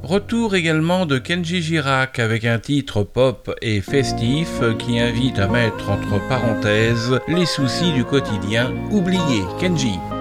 Retour également de Kenji Girac avec un titre pop et festif qui invite à mettre entre parenthèses les soucis du quotidien oubliés. Kenji.